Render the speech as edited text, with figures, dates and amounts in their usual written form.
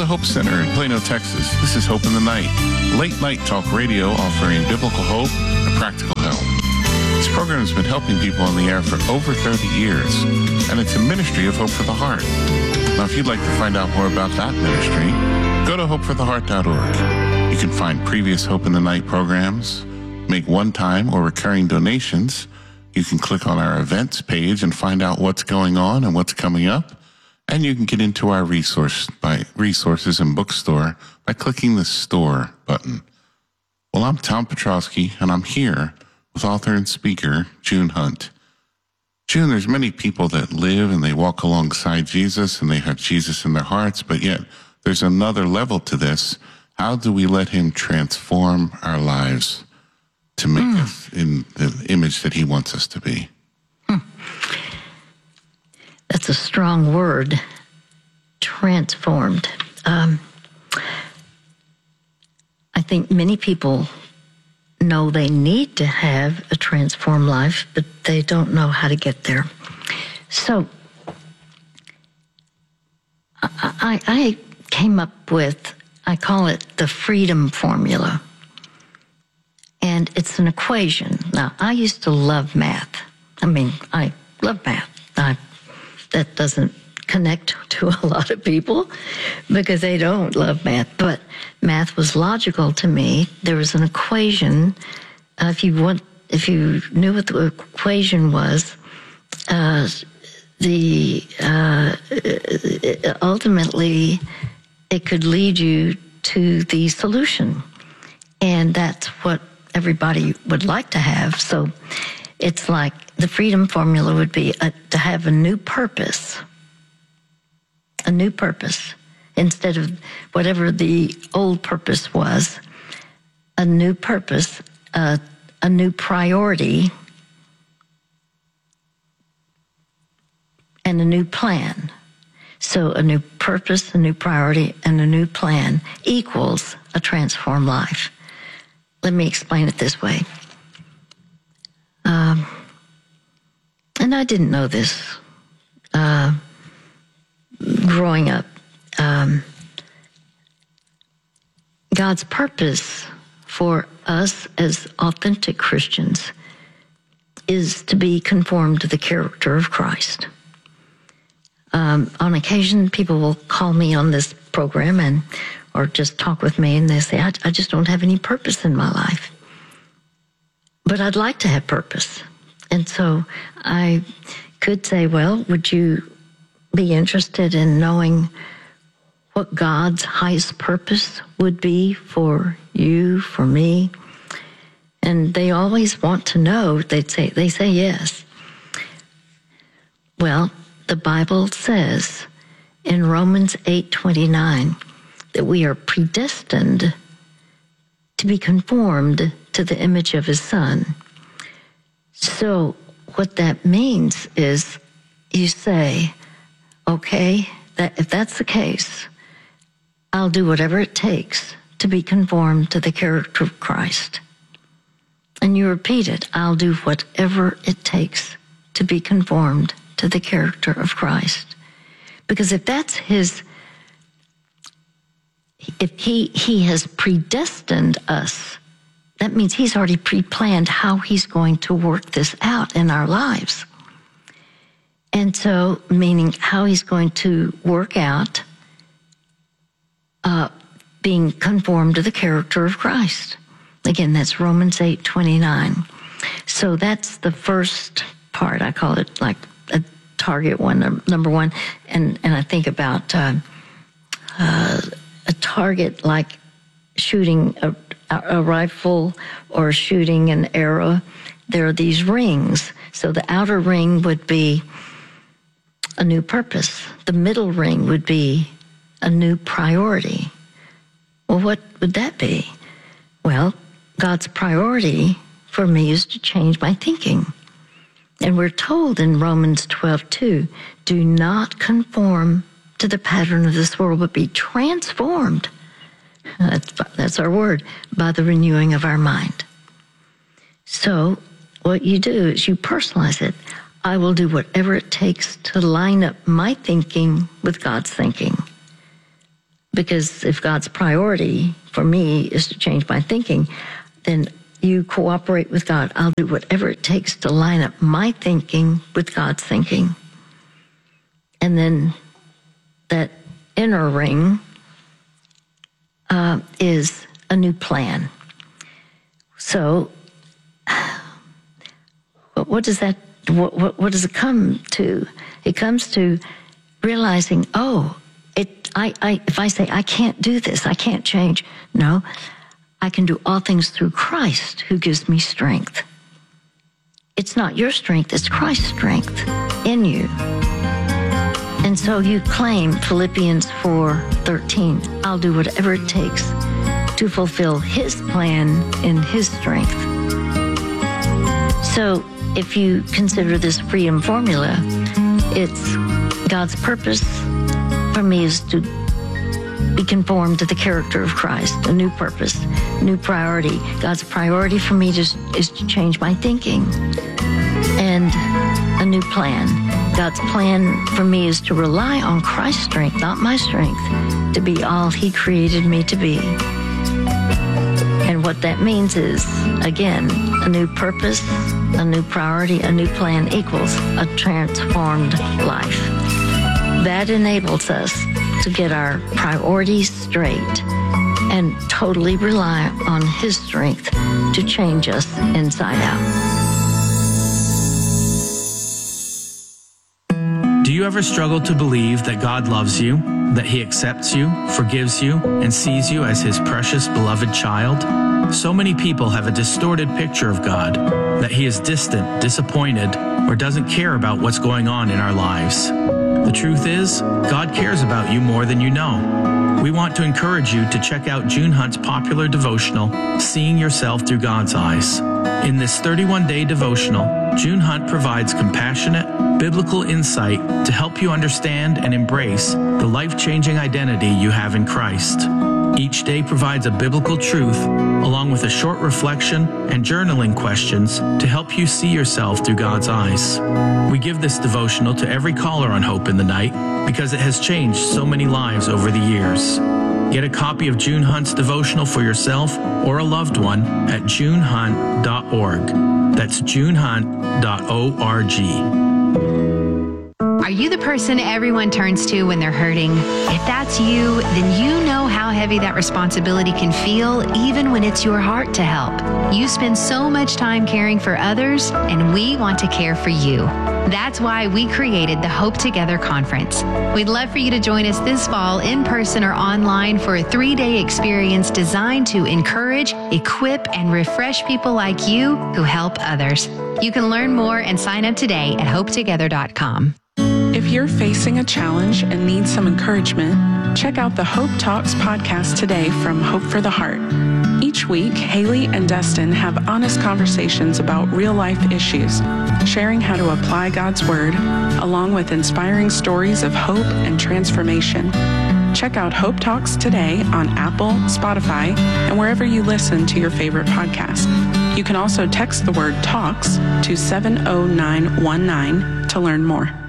Hope Center in Plano, Texas. This is Hope in the Night, late night talk radio offering biblical hope and practical help. This program has been helping people on the air for over 30 years, and it's a ministry of Hope for the Heart. Now, if you'd like to find out more about that ministry, go to hopefortheheart.org. You can find previous Hope in the Night programs, make one-time or recurring donations. You can click on our events page and find out what's going on and what's coming up. And you can get into our resources and bookstore by clicking the store button. Well, I'm Tom Petrowski, and I'm here with author and speaker June Hunt. June, there's many people that live and they walk alongside Jesus and they have Jesus in their hearts, but yet there's another level to this. How do we let him transform our lives to make us in the image that he wants us to be? That's a strong word, transformed. I think many people know they need to have a transformed life, but they don't know how to get there. So I came up with, I call it the freedom formula. And it's an equation. Now, I used to love math. I love math. That doesn't connect to a lot of people because they don't love math. But math was logical to me. There was an equation. If you knew what the equation was, ultimately it could lead you to the solution, and that's what everybody would like to have. So it's like the freedom formula would be to have a new purpose instead of whatever the old purpose was, a new purpose, a new priority, and a new plan. So a new purpose, a new priority, and a new plan equals a transformed life. Let me explain it this way. And I didn't know this growing up. God's purpose for us as authentic Christians is to be conformed to the character of Christ. On occasion, people will call me on this program or just talk with me, and they say, I just don't have any purpose in my life. But I'd like to have purpose. And so I could say, well, would you be interested in knowing what God's highest purpose would be for you, for me? And they always want to know. They say yes. Well, the Bible says in Romans 8:29 that we are predestined to be conformed to the image of his Son. So what that means is you say, okay, if that's the case, I'll do whatever it takes to be conformed to the character of Christ. And you repeat it, I'll do whatever it takes to be conformed to the character of Christ. Because if that's if he has predestined us, that means he's already pre-planned how he's going to work this out in our lives. And so, meaning how he's going to work out being conformed to the character of Christ. Again, that's Romans 8:29. So that's the first part. I call it like a target one, number one. And I think about a target like shooting a rifle or shooting an arrow. There are these rings. So the outer ring would be a new purpose. The middle ring would be a new priority. Well, what would that be? Well, God's priority for me is to change my thinking. And we're told in Romans 12:2, do not conform to the pattern of this world, but be transformed. That's our word, by the renewing of our mind. So what you do is you personalize it. I will do whatever it takes to line up my thinking with God's thinking. Because if God's priority for me is to change my thinking, then you cooperate with God. I'll do whatever it takes to line up my thinking with God's thinking. And then that inner ring is a new plan. So what does that, what does it come to? It comes to realizing, if I say, I can't do this, I can't change. No, I can do all things through Christ who gives me strength. It's not your strength, it's Christ's strength in you. And so you claim Philippians 4:13, I'll do whatever it takes to fulfill his plan in his strength. So if you consider this freedom formula, it's God's purpose for me is to be conformed to the character of Christ, a new purpose, new priority. God's priority for me is to change my thinking, and a new plan. God's plan for me is to rely on Christ's strength, not my strength, to be all he created me to be. And what that means is, again, a new purpose, a new priority, a new plan equals a transformed life. That enables us to get our priorities straight and totally rely on his strength to change us inside out. Do you ever struggle to believe that God loves you, that he accepts you, forgives you, and sees you as his precious, beloved child? So many people have a distorted picture of God, that he is distant, disappointed, or doesn't care about what's going on in our lives. The truth is, God cares about you more than you know. We want to encourage you to check out June Hunt's popular devotional, Seeing Yourself Through God's Eyes. In this 31-day devotional, June Hunt provides compassionate, biblical insight to help you understand and embrace the life-changing identity you have in Christ. Each day provides a biblical truth, along with a short reflection and journaling questions to help you see yourself through God's eyes. We give this devotional to every caller on Hope in the Night because it has changed so many lives over the years. Get a copy of June Hunt's devotional for yourself or a loved one at junehunt.org. That's junehunt.org. Are you the person everyone turns to when they're hurting? If that's you, then you know how heavy that responsibility can feel, even when it's your heart to help. You spend so much time caring for others, and we want to care for you. That's why we created the Hope Together Conference. We'd love for you to join us this fall in person or online for a 3-day experience designed to encourage, equip, and refresh people like you who help others. You can learn more and sign up today at hopetogether.com. If you're facing a challenge and need some encouragement, check out the Hope Talks podcast today from Hope for the Heart. Each week, Haley and Dustin have honest conversations about real-life issues, sharing how to apply God's Word, along with inspiring stories of hope and transformation. Check out Hope Talks today on Apple, Spotify, and wherever you listen to your favorite podcast. You can also text the word TALKS to 70919 to learn more.